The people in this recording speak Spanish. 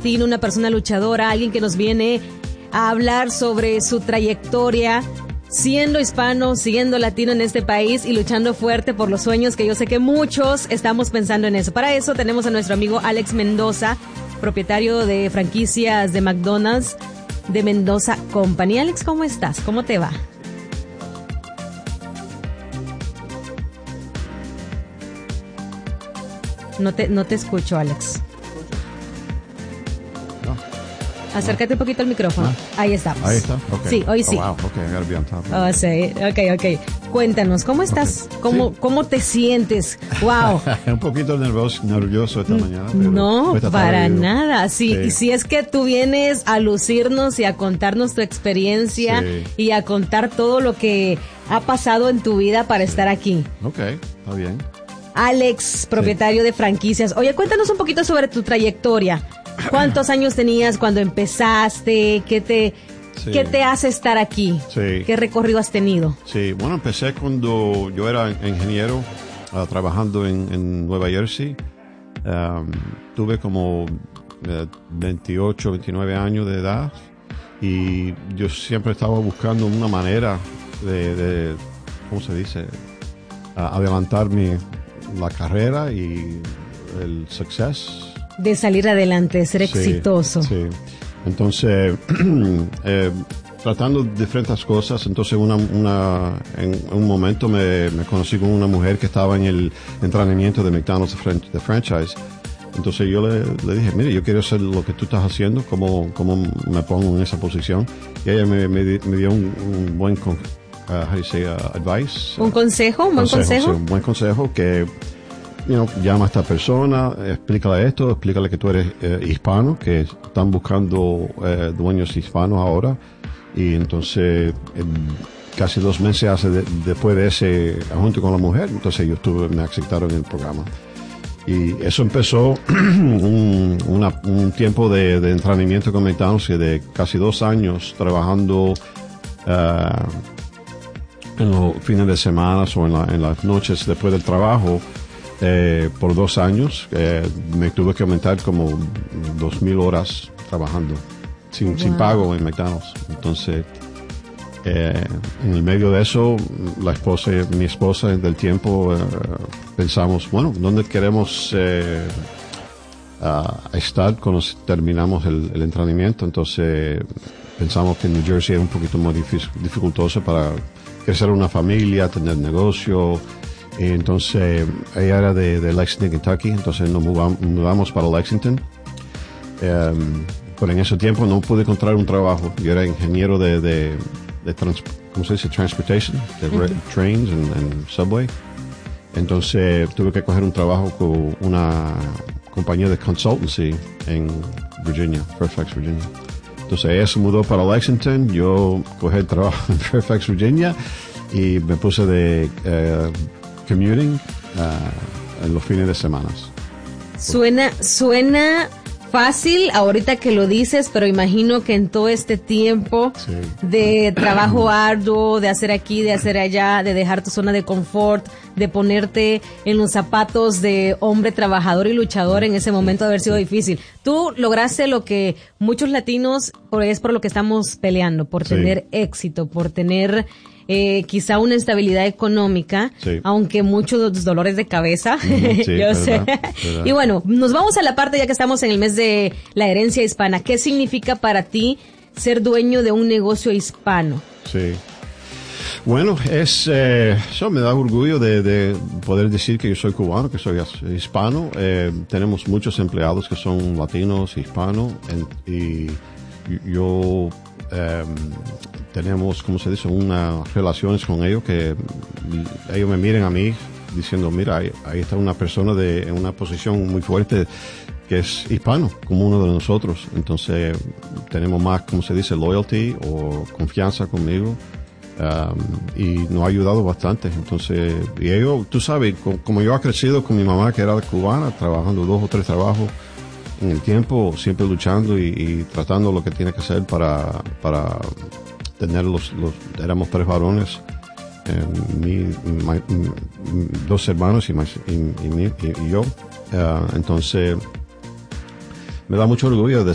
latino, una persona luchadora, alguien que nos viene a hablar sobre su trayectoria siendo hispano, siendo latino en este país y luchando fuerte por los sueños que yo sé que muchos estamos pensando en eso. Para eso tenemos a nuestro amigo Alex Mendoza, propietario de franquicias de McDonald's de Mendoza Company. Alex, ¿cómo estás? ¿Cómo te va? No te escucho, Alex. No. Acércate un poquito al micrófono. Ahí estamos. Ahí está. Okay. Sí, hoy sí. Oh, wow. Okay, I gotta be on top. Oh, sí. Okay. Cuéntanos, ¿cómo estás? Okay. ¿Cómo te sientes? Wow. Un poquito nervioso esta mañana. Pero no, para bien. nada. Sí. Sí. Y si es que tú vienes a lucirnos y a contarnos tu experiencia y a contar todo lo que ha pasado en tu vida para estar aquí. Okay, está bien. Alex, propietario de franquicias. Oye, cuéntanos un poquito sobre tu trayectoria. ¿Cuántos años tenías cuando empezaste? ¿Qué te hace estar aquí? Sí. ¿Qué recorrido has tenido? Sí, bueno, empecé cuando yo era ingeniero trabajando en Nueva Jersey. Tuve como 28, 29 años de edad y yo siempre estaba buscando una manera de ¿cómo se dice? Adelantar la carrera y el success. De salir adelante, de ser exitoso. Sí. Entonces, tratando diferentes cosas, entonces en un momento me conocí con una mujer que estaba en el entrenamiento de McDonald's de franchise. Entonces yo le dije, mire, yo quiero hacer lo que tú estás haciendo, ¿cómo me pongo en esa posición? Y ella me dio un buen advice. ¿Un consejo? ¿Un buen consejo? Sí, un buen consejo que... llama a esta persona, explícale que tú eres hispano, que están buscando dueños hispanos ahora. Y entonces, casi 2 meses después de ese junto con la mujer, entonces me aceptaron en el programa. Y eso empezó un tiempo de entrenamiento con McDonald's de casi 2 años trabajando en los fines de semana o en las noches después del trabajo. Por 2 años me tuve que aumentar como 2,000 horas trabajando sin pago en McDonald's. Entonces en el medio de eso mi esposa del tiempo pensamos, bueno, ¿dónde queremos estar cuando terminamos el entrenamiento? Entonces pensamos que New Jersey era un poquito más dificultoso para crecer una familia, tener negocio. Entonces ella era de Lexington, Kentucky, entonces nos mudamos para Lexington. Pero en ese tiempo no pude encontrar un trabajo. Yo era ingeniero de ¿cómo se dice? Transportation, de trains and subway. Entonces tuve que coger un trabajo con una compañía de consultancy en Virginia, Fairfax, Virginia. Entonces ella se mudó para Lexington, yo cogí el trabajo en Fairfax, Virginia y me puse de commuting en los fines de semana. Suena fácil ahorita que lo dices, pero imagino que en todo este tiempo de trabajo arduo, de hacer aquí, de hacer allá, de dejar tu zona de confort, de ponerte en los zapatos de hombre trabajador y luchador, en ese momento de haber sido difícil. Tú lograste lo que muchos latinos es por lo que estamos peleando, por tener éxito, por tener quizá una estabilidad económica, aunque muchos dolores de cabeza, yo sé. ¿Verdad? Y bueno, nos vamos a la parte ya que estamos en el mes de la herencia hispana. ¿Qué significa para ti ser dueño de un negocio hispano? Sí. Bueno, eso me da orgullo de poder decir que yo soy cubano, que soy hispano. Tenemos muchos empleados que son latinos, hispanos, y yo tenemos, como se dice, unas relaciones con ellos que ellos me miren a mí diciendo, mira, ahí está una persona en una posición muy fuerte que es hispano, como uno de nosotros. Entonces tenemos más, como se dice, loyalty o confianza conmigo. Y nos ha ayudado bastante. Entonces, y ellos, tú sabes, como yo he crecido con mi mamá que era cubana, trabajando 2 o 3 trabajos en el tiempo, siempre luchando y tratando lo que tiene que hacer para tener éramos 3 varones, 2 hermanos y yo. Entonces, me da mucho orgullo de